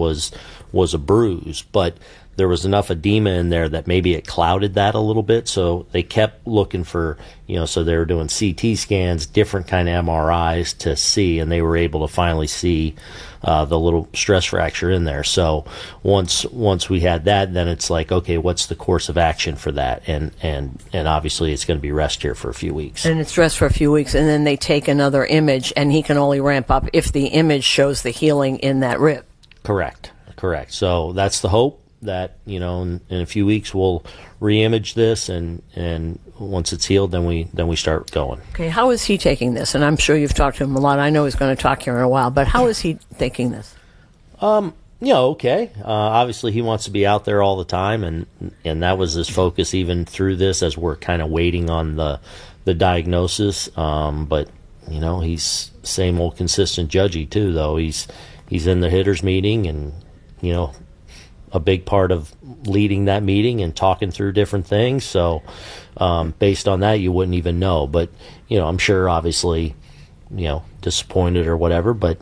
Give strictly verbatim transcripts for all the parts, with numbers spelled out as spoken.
was was a bruise, but there was enough edema in there that maybe it clouded that a little bit. So they kept looking for, you know, so they were doing C T scans, different kind of M R Is to see, and they were able to finally see uh, the little stress fracture in there. So once once we had that, then it's like, okay, what's the course of action for that? And and and obviously it's going to be rest here for a few weeks. And it's rest for a few weeks, and then they take another image, and he can only ramp up if the image shows the healing in that rib. Correct, correct. So that's the hope. That, you know, in, in a few weeks we'll re-image this, and, and once it's healed, then we then we start going. Okay, how is he taking this? And I'm sure you've talked to him a lot. I know he's going to talk here in a while, but how is he taking this? Um, you know, okay. Uh, obviously, he wants to be out there all the time, and and that was his focus even through this, as we're kind of waiting on the the diagnosis. Um, but you know, he's same old consistent judgy too, though. He's he's in the hitters meeting, and you know, a big part of leading that meeting and talking through different things. So um, based on that, you wouldn't even know. But, you know, I'm sure obviously, you know, disappointed or whatever, but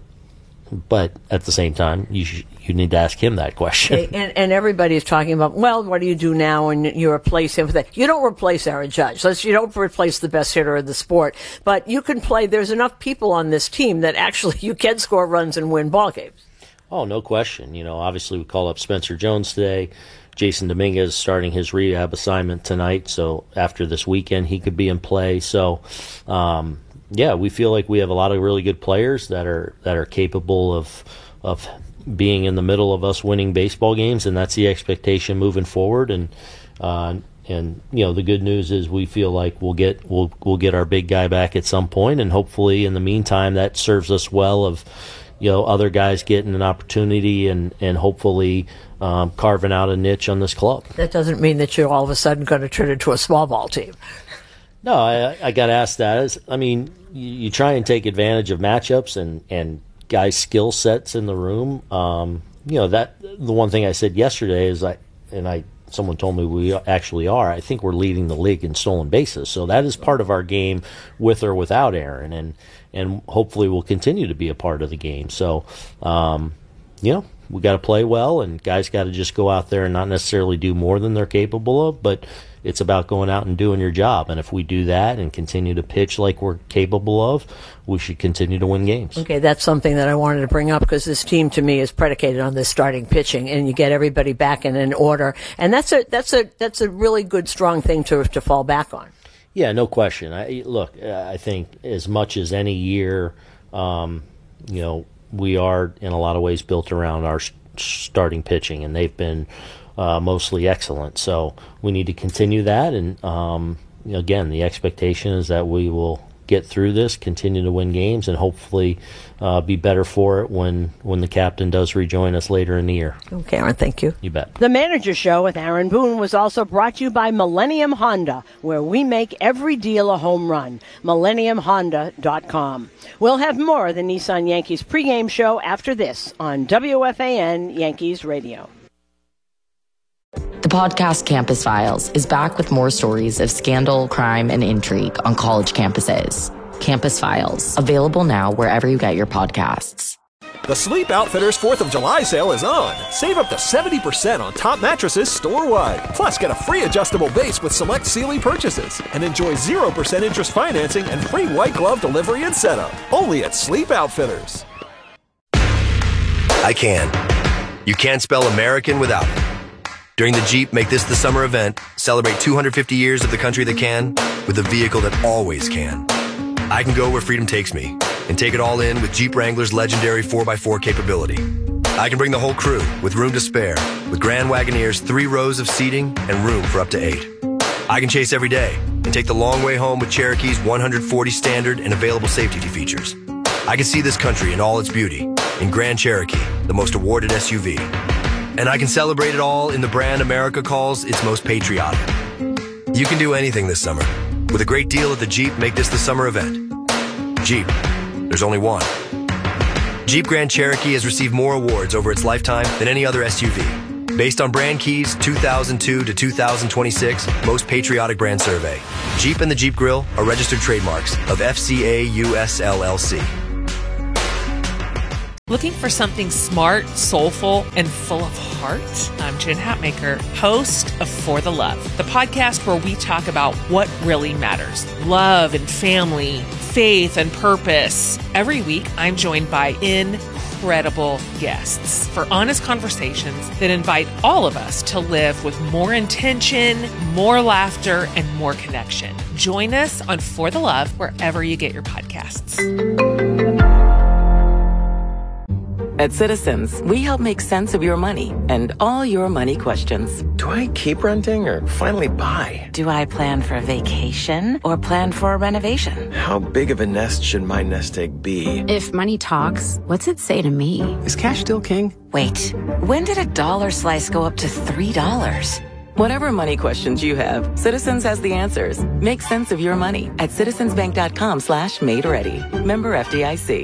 but at the same time, you sh- you need to ask him that question. Okay, and, and everybody's talking about, well, what do you do now when you replace him with that? You don't replace Aaron Judge. Let's, you don't replace the best hitter in the sport. But you can play. There's enough people on this team that actually you can score runs and win ball games. Oh, no question. You know, obviously we call up Spencer Jones today. Jason Dominguez starting his rehab assignment tonight, so after this weekend he could be in play. So, um, yeah, we feel like we have a lot of really good players that are that are capable of of being in the middle of us winning baseball games, and that's the expectation moving forward. And uh, and you know, the good news is we feel like we'll get we'll we'll get our big guy back at some point, and hopefully in the meantime that serves us well of, you know, other guys getting an opportunity and, and hopefully um, carving out a niche on this club. That doesn't mean that you're all of a sudden going to turn into a small ball team. No, I, I got asked that. I mean, you, you try and take advantage of matchups and, and guys' skill sets in the room. Um, you know, that the one thing I said yesterday is, I and I someone told me we actually are. I think we're leading the league in stolen bases. So that is part of our game with or without Aaron. And and hopefully will continue to be a part of the game. So, um, you know, we got to play well, and guys got to just go out there and not necessarily do more than they're capable of, but it's about going out and doing your job. And if we do that and continue to pitch like we're capable of, we should continue to win games. Okay, that's something that I wanted to bring up, because this team to me is predicated on this starting pitching, and you get everybody back in an order, and that's a that's a that's a really good strong thing to to fall back on. Yeah, no question. I, look, I think as much as any year, um, you know, we are in a lot of ways built around our starting pitching, and they've been uh, mostly excellent. So we need to continue that. And, um, you know, again, the expectation is that we will get through this, continue to win games, and hopefully uh, be better for it when, when the captain does rejoin us later in the year. Okay, Aaron, thank you. You bet. The Manager Show with Aaron Boone was also brought to you by Millennium Honda, where we make every deal a home run. millennium honda dot com. We'll have more of the Nissan Yankees pregame show after this on W F A N Yankees Radio. The podcast Campus Files is back with more stories of scandal, crime, and intrigue on college campuses. Campus Files, available now wherever you get your podcasts. The Sleep Outfitters fourth of July sale is on. Save up to seventy percent on top mattresses store-wide. Plus, get a free adjustable base with select Sealy purchases. And enjoy zero percent interest financing and free white glove delivery and setup. Only at Sleep Outfitters. I can. You can't spell American without it. During the Jeep Make This the Summer event, celebrate two hundred fifty years of the country that can with a vehicle that always can. I can go where freedom takes me and take it all in with Jeep Wrangler's legendary four by four capability. I can bring the whole crew with room to spare with Grand Wagoneer's three rows of seating and room for up to eight. I can chase every day and take the long way home with Cherokee's one hundred forty standard and available safety features. I can see this country in all its beauty in Grand Cherokee, the most awarded S U V. And I can celebrate it all in the brand America calls its most patriotic. You can do anything this summer with a great deal at the Jeep Make This the Summer event. Jeep, there's only one. Jeep Grand Cherokee has received more awards over its lifetime than any other S U V. Based on Brand Key's two thousand two to two thousand twenty-six Most Patriotic Brand Survey, Jeep and the Jeep Grill are registered trademarks of F C A U S L L C. Looking for something smart, soulful, and full of heart? I'm Jen Hatmaker, host of For the Love, the podcast where we talk about what really matters. Love and family, faith and purpose. Every week, I'm joined by incredible guests for honest conversations that invite all of us to live with more intention, more laughter, and more connection. Join us on For the Love wherever you get your podcasts. At Citizens, we help make sense of your money and all your money questions. Do I keep renting or finally buy? Do I plan for a vacation or plan for a renovation? How big of a nest should my nest egg be? If money talks, what's it say to me? Is cash still king? Wait, when did a dollar slice go up to three dollars? Whatever money questions you have, Citizens has the answers. Make sense of your money at citizensbank.com slash made ready. Member F D I C.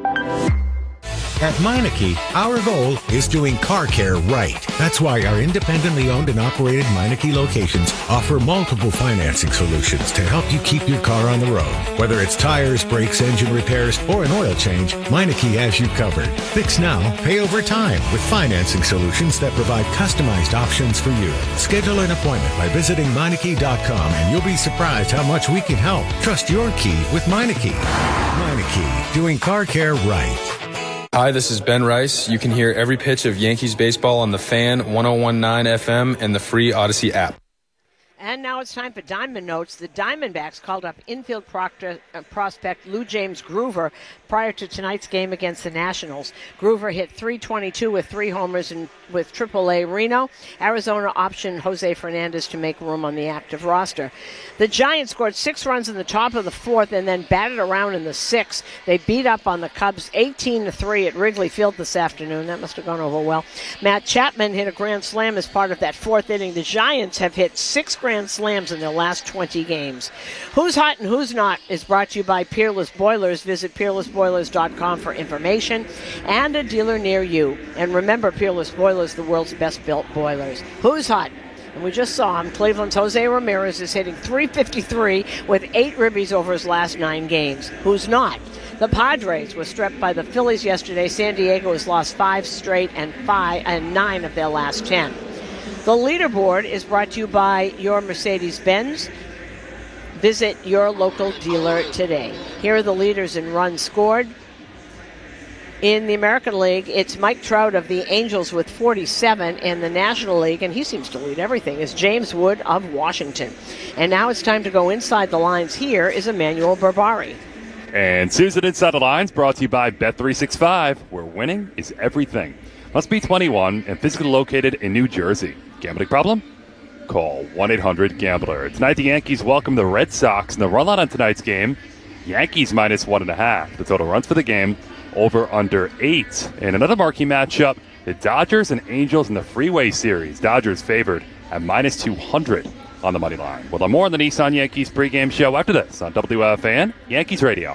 At Meineke, our goal is doing car care right. That's why our independently owned and operated Meineke locations offer multiple financing solutions to help you keep your car on the road. Whether it's tires, brakes, engine repairs, or an oil change, Meineke has you covered. Fix now, pay over time with financing solutions that provide customized options for you. Schedule an appointment by visiting Meineke dot com and you'll be surprised how much we can help. Trust your key with Meineke. Meineke, doing car care right. Hi, this is Ben Rice. You can hear every pitch of Yankees baseball on the Fan one oh one point nine F M and the free Odyssey app. And now it's time for Diamond Notes. The Diamondbacks called up infield proctor, uh, prospect Lou James Groover prior to tonight's game against the Nationals. Groover hit three twenty-two with three homers in, with triple A Reno. Arizona optioned Jose Fernandez to make room on the active roster. The Giants scored six runs in the top of the fourth and then batted around in the sixth. They beat up on the Cubs eighteen to three at Wrigley Field this afternoon. That must have gone over well. Matt Chapman hit a grand slam as part of that fourth inning. The Giants have hit six grand slams in their last twenty games. Who's hot and who's not is brought to you by Peerless Boilers. Visit peerless boilers dot com for information and a dealer near you. And remember, Peerless Boilers, the world's best built boilers. Who's hot? And we just saw him. Cleveland's Jose Ramirez is hitting three fifty-three with eight ribbies over his last nine games. Who's not? The Padres were swept by the Phillies yesterday. San Diego has lost five straight and five and nine of their last ten. The leaderboard is brought to you by your Mercedes-Benz. Visit your local dealer today. Here are the leaders in runs scored. In the American League, it's Mike Trout of the Angels with forty-seven. In the National League, and he seems to lead everything, is James Wood of Washington. And now it's time to go inside the lines. Here is Emmanuel Barbari. And Susan Inside the Lines brought to you by Bet three sixty-five, where winning is everything. Must be twenty-one and physically located in New Jersey. Gambling problem? Call one eight hundred gambler. Tonight the Yankees welcome the Red Sox, and the run line on tonight's game, Yankees minus one and a half. The total runs for the game, over under eight. And another marquee matchup, the Dodgers and Angels in the Freeway Series. Dodgers favored at minus two hundred on the money line. We'll have more on the Nissan Yankees pregame show after this on W F A N Yankees Radio.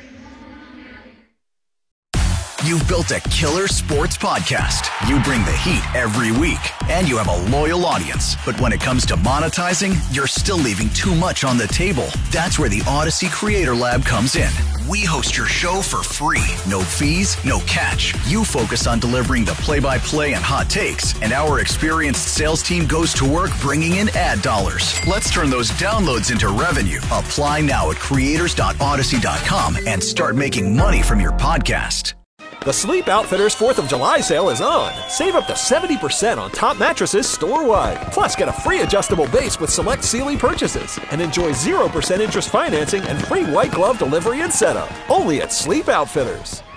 You've built a killer sports podcast. You bring the heat every week, and you have a loyal audience. But when it comes to monetizing, you're still leaving too much on the table. That's where the Odyssey Creator Lab comes in. We host your show for free. No fees, no catch. You focus on delivering the play-by-play and hot takes, and our experienced sales team goes to work bringing in ad dollars. Let's turn those downloads into revenue. Apply now at creators dot odyssey dot com and start making money from your podcast. The Sleep Outfitters fourth of July sale is on. Save up to seventy percent on top mattresses store-wide. Plus, get a free adjustable base with select Sealy purchases. And enjoy zero percent interest financing and free white glove delivery and setup. Only at Sleep Outfitters.